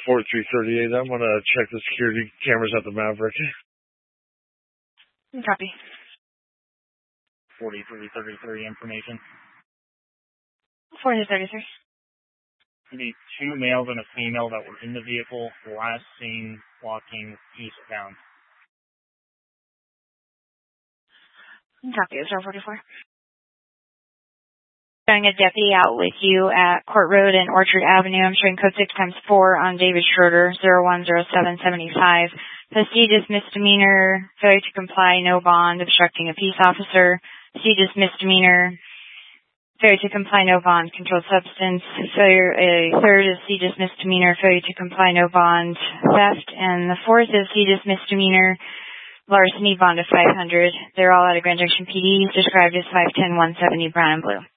4338. I'm going to check the security cameras at the Maverick. Copy. 4333 information. 4333. We need 2 males and a female that were in the vehicle, last seen walking eastbound. Copy. 044. Showing a deputy out with you at Court Road and Orchard Avenue. I'm showing code 6x4 on David Schroeder, 010775. Prestigious misdemeanor, failure to comply, no bond, obstructing a peace officer. Prestigious misdemeanor, failure to comply, no bond, controlled substance. Failure, a third is prestigious misdemeanor, failure to comply, no bond, theft. And the fourth is prestigious misdemeanor, larceny, bond of $500. They're all out of Grand Junction PD, described as 510-170, brown and blue.